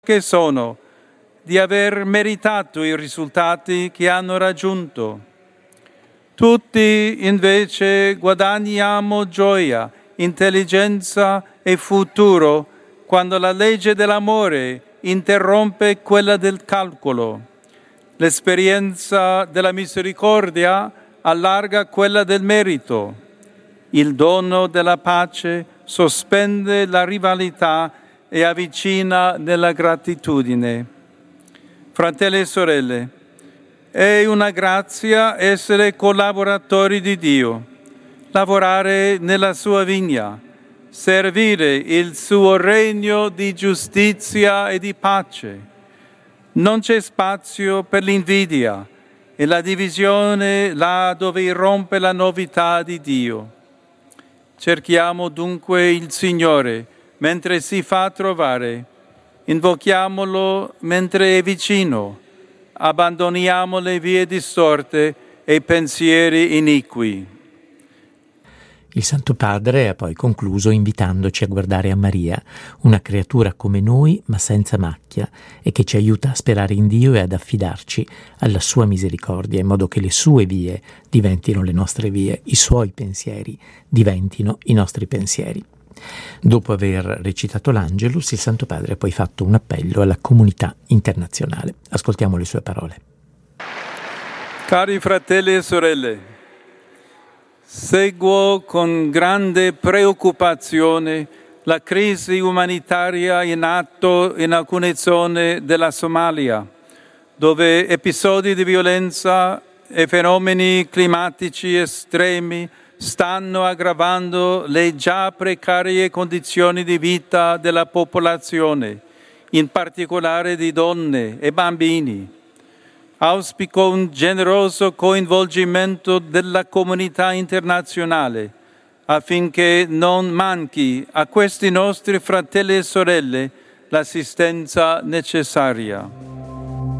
che sono di aver meritato i risultati che hanno raggiunto. Tutti invece guadagniamo gioia, intelligenza e futuro quando la legge dell'amore interrompe quella del calcolo. L'esperienza della misericordia allarga quella del merito. Il dono della pace sospende la rivalità e avvicina nella gratitudine. Fratelli e sorelle, è una grazia essere collaboratori di Dio, lavorare nella sua vigna, servire il suo regno di giustizia e di pace. Non c'è spazio per l'invidia e la divisione là dove irrompe la novità di Dio. Cerchiamo dunque il Signore mentre si fa trovare, invochiamolo mentre è vicino, abbandoniamo le vie distorte e i pensieri iniqui. Il Santo Padre ha poi concluso invitandoci a guardare a Maria, una creatura come noi ma senza macchia e che ci aiuta a sperare in Dio e ad affidarci alla sua misericordia in modo che le sue vie diventino le nostre vie, i suoi pensieri diventino i nostri pensieri. Dopo aver recitato l'Angelus, il Santo Padre ha poi fatto un appello alla comunità internazionale. Ascoltiamo le sue parole. Cari fratelli e sorelle, seguo con grande preoccupazione la crisi umanitaria in atto in alcune zone della Somalia, dove episodi di violenza e fenomeni climatici estremi stanno aggravando le già precarie condizioni di vita della popolazione, in particolare di donne e bambini. Auspico un generoso coinvolgimento della comunità internazionale affinché non manchi a questi nostri fratelli e sorelle l'assistenza necessaria.